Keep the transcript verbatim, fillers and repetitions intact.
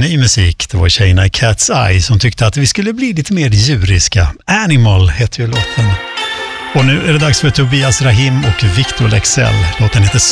ny musik. Det var tjejerna i Cat's Eye som tyckte att vi skulle bli lite mer djuriska. Animal heter ju låten. Och nu är det dags för Tobias Rahim och Victor Lexell. Låten heter